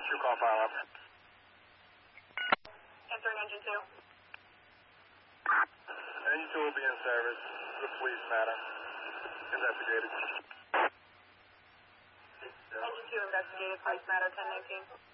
True call file up. Answering engine 2. Engine 2 will be in service. The police matter. Investigated. Engine 2 investigated, police matter 1019.